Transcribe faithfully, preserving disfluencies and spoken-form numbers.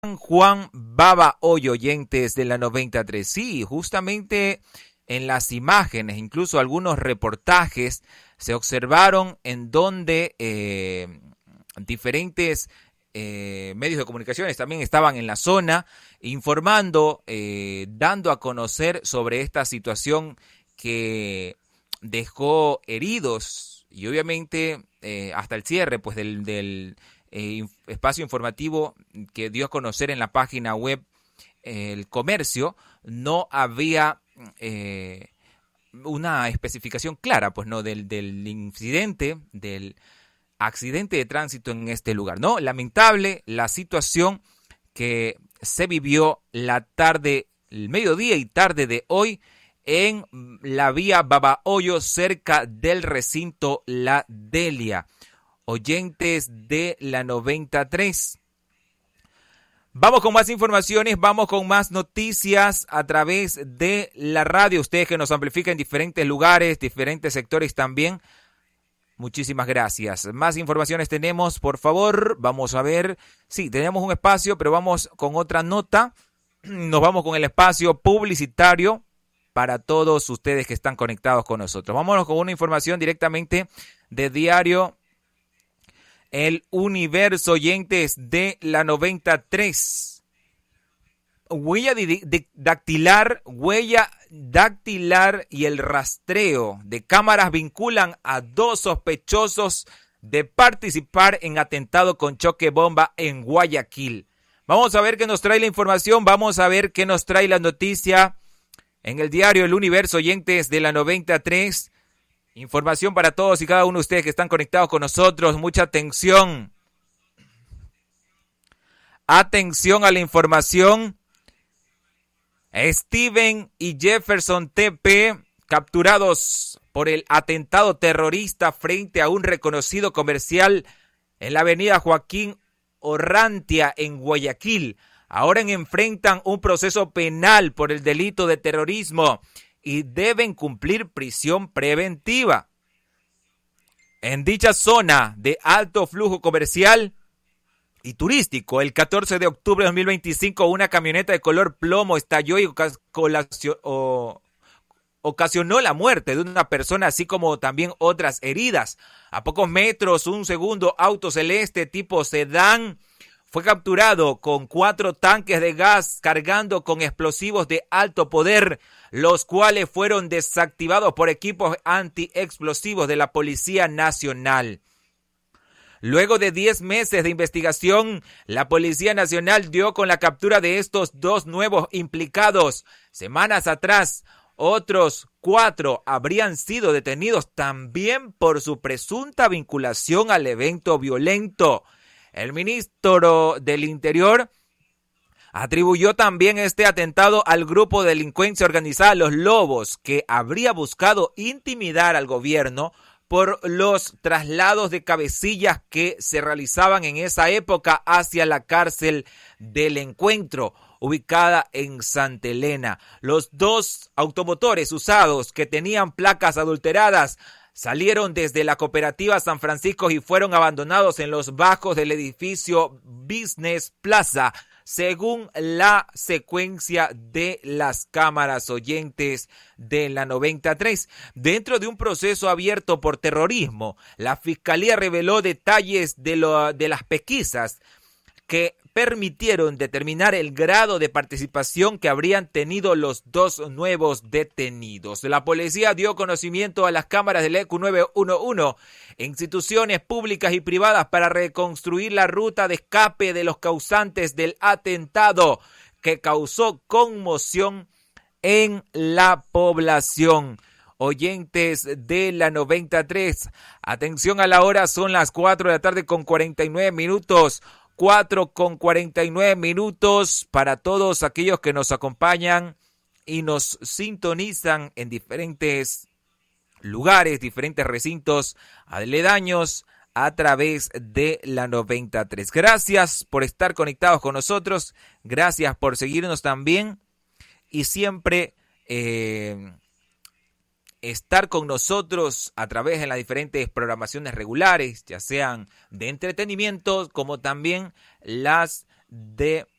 Juan Babahoyo, oyentes de la noventa y tres. Sí, justamente en las imágenes, incluso algunos reportajes, se observaron en donde eh, diferentes eh, medios de comunicaciones también estaban en la zona informando, eh, dando a conocer sobre esta situación que dejó heridos y obviamente eh, hasta el cierre pues del, del eh, espacio informativo que dio a conocer en la página web eh, El Comercio, no había eh, una especificación clara pues no del, del incidente, del accidente de tránsito en este lugar. No, lamentable la situación que se vivió la tarde, el mediodía y tarde de hoy en la vía Babahoyo, cerca del recinto La Delia. Oyentes de la noventa y tres. Vamos con más informaciones, vamos con más noticias a través de la radio. Ustedes que nos amplifican en diferentes lugares, diferentes sectores también. Muchísimas gracias. Más informaciones tenemos, por favor. Vamos a ver. Sí, tenemos un espacio, pero vamos con otra nota. Nos vamos con el espacio publicitario para todos ustedes que están conectados con nosotros. Vámonos con una información directamente de Diario El Universo, oyentes de la noventa y tres. Huella dactilar, huella dactilar y el rastreo de cámaras vinculan a dos sospechosos de participar en atentado con choque bomba en Guayaquil. Vamos a ver qué nos trae la información, vamos a ver qué nos trae la noticia en el Diario El Universo, oyentes de la noventa y tres. Información para todos y cada uno de ustedes que están conectados con nosotros. Mucha atención. Atención a la información. Steven y Jefferson T P capturados por el atentado terrorista frente a un reconocido comercial en la avenida Joaquín Orrantia en Guayaquil. Ahora enfrentan un proceso penal por el delito de terrorismo y deben cumplir prisión preventiva. En dicha zona de alto flujo comercial y turístico, el catorce de octubre de dos mil veinticinco, una camioneta de color plomo estalló y ocasionó la muerte de una persona, así como también otras heridas. A pocos metros, un segundo auto celeste tipo sedán fue capturado con cuatro tanques de gas cargando con explosivos de alto poder, los cuales fueron desactivados por equipos antiexplosivos de la Policía Nacional. Luego de diez meses de investigación, la Policía Nacional dio con la captura de estos dos nuevos implicados. Semanas atrás, otros cuatro habrían sido detenidos también por su presunta vinculación al evento violento. El ministro del Interior atribuyó también este atentado al grupo de delincuencia organizada Los Lobos, que habría buscado intimidar al gobierno por los traslados de cabecillas que se realizaban en esa época hacia la cárcel del Encuentro, ubicada en Santa Elena. Los dos automotores usados que tenían placas adulteradas salieron desde la cooperativa San Francisco y fueron abandonados en los bajos del edificio Business Plaza, según la secuencia de las cámaras, oyentes de la noventa y tres. Dentro de un proceso abierto por terrorismo, la Fiscalía reveló detalles de, lo, de las pesquisas que permitieron determinar el grado de participación que habrían tenido los dos nuevos detenidos. La policía dio conocimiento a las cámaras del E Q nueve uno uno, instituciones públicas y privadas, para reconstruir la ruta de escape de los causantes del atentado que causó conmoción en la población. Oyentes de la noventa y tres, atención a la hora, son las cuatro de la tarde con cuarenta y nueve minutos. cuatro con cuarenta y nueve minutos para todos aquellos que nos acompañan y nos sintonizan en diferentes lugares, diferentes recintos aledaños a través de la noventa y tres. Gracias por estar conectados con nosotros, gracias por seguirnos también y siempre eh, estar con nosotros a través de las diferentes programaciones regulares, ya sean de entretenimiento como también las de